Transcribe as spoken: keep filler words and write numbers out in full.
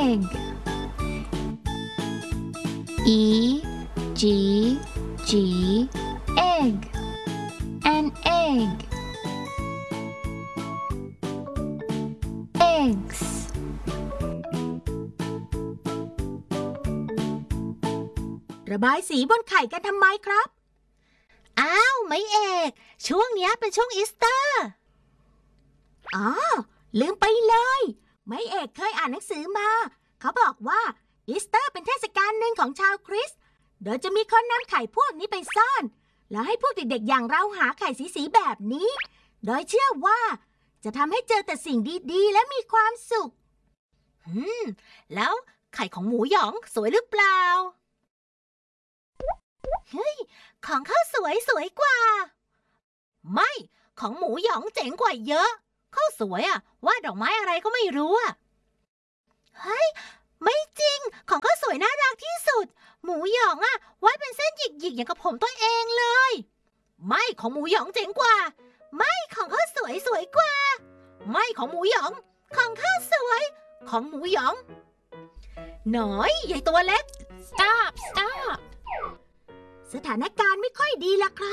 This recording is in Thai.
egg E G G egg an egg eggs ระบายสีบนไข่กันทำไมครับอ้าวไม่เอกช่วงนี้เป็นช่วงอีสเตอร์อ๋อลืมไปเลยไม่เอกเคยอ่านหนังสือมาเขาบอกว่าอีสเตอร์เป็นเทศกาลหนึ่งของชาวคริสต์โดยจะมีคนนำไข่พวกนี้ไปซ่อนแล้วให้พวกเด็กๆอย่างเราหาไข่สีๆแบบนี้โดยเชื่อว่าจะทำให้เจอแต่สิ่งดีๆและมีความสุขอืมแล้วไข่ของหมูหยองสวยหรือเปล่าเฮ้ยของข้าวสวยสวยกว่าไม่ของหมูหยองเจ๋งกว่าเยอะข้าวสวยอะวาดดอกไม้อะไรก็ไม่รู้อะเฮ้ยไม่จริงของข้าวสวยน่ารักที่สุดหมูหยองอะวาดเป็นเส้นหยิกๆอย่างกับผมตัวเองเลยไม่ของหมูหยองเจ๋งกว่าไม่ของข้าวสวยสวยกว่าไม่ของหมูหยองของข้าวสวยของหมูหยองหน่อยใหญ่ตัวเล็ก stop stop สถานการณ์ไม่ค่อยดีละครับ